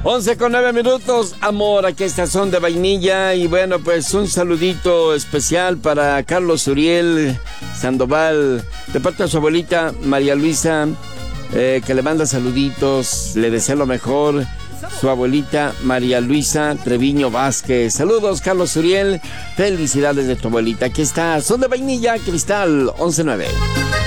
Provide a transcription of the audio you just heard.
11:09, amor, aquí está Son de Vainilla. Y bueno, pues un saludito especial para Carlos Uriel Sandoval, de parte de su abuelita María Luisa, que le manda saluditos, le desea lo mejor. Su abuelita María Luisa Treviño Vázquez. Saludos, Carlos Uriel. Felicidades de tu abuelita. Aquí está Son de Vainilla, Cristal 11:09.